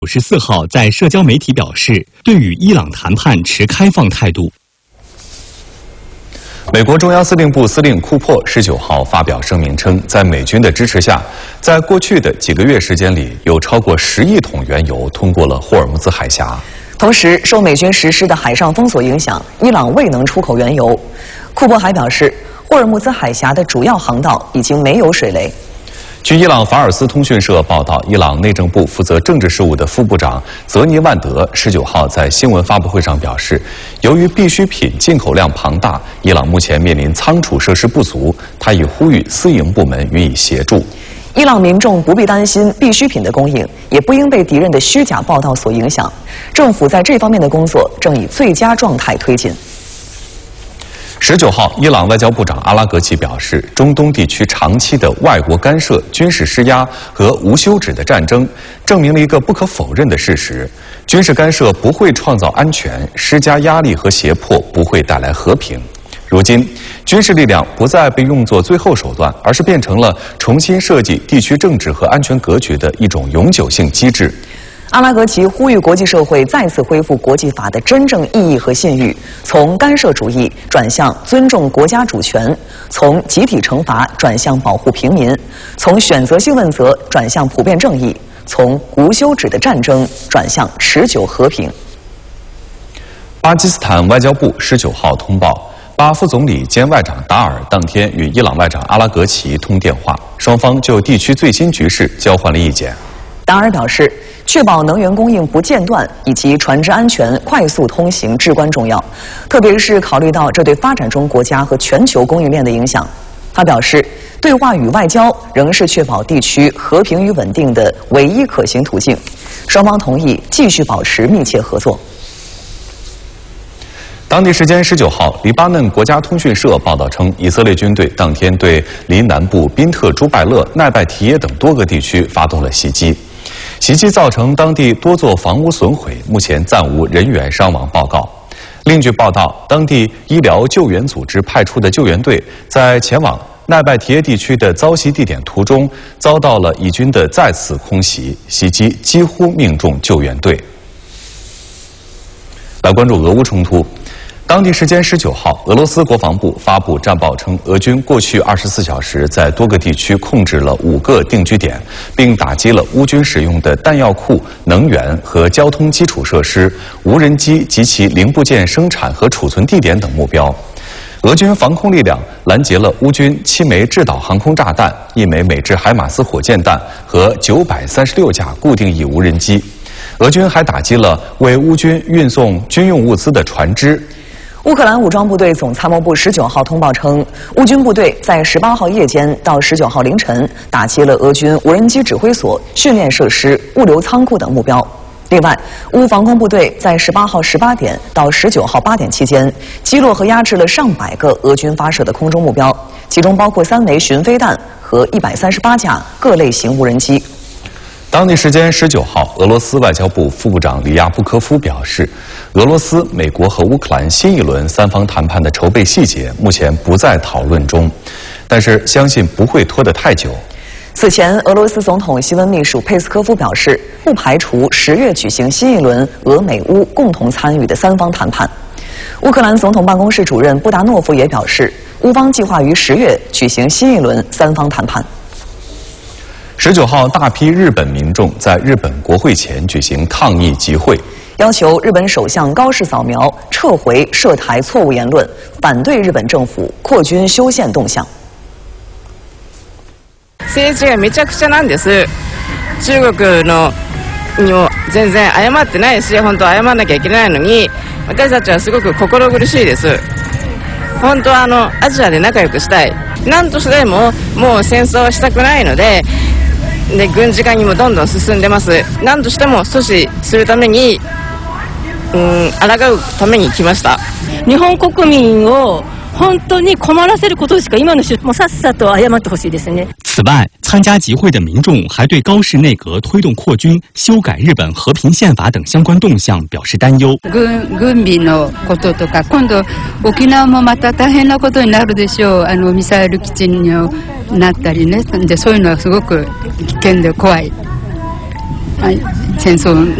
54号在社交媒体表示，对与伊朗谈判持开放态度。 美国中央司令部司令库珀19号发表声明称，在美军的支持下，在过去的几个月时间里，有超过10亿桶原油通过了霍尔木兹海峡。 同时，受美军实施的海上封锁影响，伊朗未能出口原油。库珀还表示，霍尔木兹海峡的主要航道已经没有水雷。 据伊朗法尔斯通讯社报道，伊朗内政部负责政治事务的副部长泽尼万德19号在新闻发布会上表示，由于必需品进口量庞大，伊朗目前面临仓储设施不足，他已呼吁私营部门予以协助。 伊朗民众不必担心必需品的供应，也不应被敌人的虚假报道所影响。政府在这方面的工作正以最佳状态推进。 19号，伊朗外交部长阿拉格齐表示，中东地区长期的外国干涉、军事施压和无休止的战争，证明了一个不可否认的事实：军事干涉不会创造安全，施加压力和胁迫不会带来和平。如今，军事力量不再被用作最后手段，而是变成了重新设计地区政治和安全格局的一种永久性机制。 阿拉格齐呼吁国际社会再次恢复国际法的真正意义和信誉，从干涉主义转向尊重国家主权，从集体惩罚转向保护平民，从选择性问责转向普遍正义，从无休止的战争转向持久和平。 巴基斯坦外交部19号通报，巴副总理兼外长达尔当天与伊朗外长阿拉格齐通电话，双方就地区最新局势交换了意见。 达尔表示，确保能源供应不间断以及船只安全快速通行至关重要，特别是考虑到这对发展中国家和全球供应链的影响。他表示，对话与外交仍是确保地区和平与稳定的唯一可行途径。双方同意继续保持密切合作。 当地时间19号，黎巴嫩国家通讯社报道称，以色列军队当天对离南部宾特朱拜勒、奈拜提耶等多个地区发动了袭击。袭击造成当地多座房屋损毁，目前暂无人员伤亡报告。另据报道，当地医疗救援组织派出的救援队在前往奈拜提耶地区的遭袭地点途中，遭到了以军的再次空袭，袭击几乎命中救援队。来关注俄乌冲突。当地时间19号，俄罗斯国防部发布战报称，俄军过去24小时在多个地区控制了5个定居点，并打击了乌军使用的弹药库、能源和交通基础设施、无人机及其零部件生产和储存地点等目标。俄军防空力量拦截了乌军7枚制导航空炸弹、1枚美制海马斯火箭弹和936架固定翼无人机。俄军还打击了为乌军运送军用物资的船只。 乌克兰武装部队总参谋部19号通报称，乌军部队在18号夜间到19号凌晨打击了俄军无人机指挥所、训练设施、物流仓库等目标。另外，乌防空部队在18号18点到19号8点期间，击落和压制了上百个俄军发射的空中目标，其中包括3枚巡飞弹和138架各类型无人机。 当地时间19号，俄罗斯外交部副部长里亚布科夫表示，俄罗斯、美国和乌克兰新一轮3方谈判的筹备细节目前不在讨论中，但是相信不会拖得太久。 此前，俄罗斯总统新闻秘书佩斯科夫表示，不排除10月举行新一轮俄美乌共同参与的3方谈判。乌克兰总统办公室主任布达诺夫也表示，乌方计划于10月举行新一轮3方谈判。 19号，大批日本民众在日本国会前举行抗议集会， 要求日本首相高市早苗撤回涉台错误言论，反对日本政府扩军修宪动向。 政治がめちゃくちゃなんです。中国のにも全然謝ってないし、本当謝らなきゃいけないのに、私たちはすごく心苦しいです。本当はアジアで仲良くしたい。何としてももう戦争はしたくないので。で軍事化にもどんどん進んでます。何としても阻止するために、抗うために来ました。 日本国民を本当に困らせることしか今のもうさっさと謝ってほしいですね。 此外，参加集会的民众还对高市内阁推动扩军、修改日本和平宪法等相关动向表示担忧。 軍備のこととか、今度沖縄もまた大変なことになるでしょう。ミサイル基地になったりね。でそういうのはすごく危険で怖い。はい、 戦争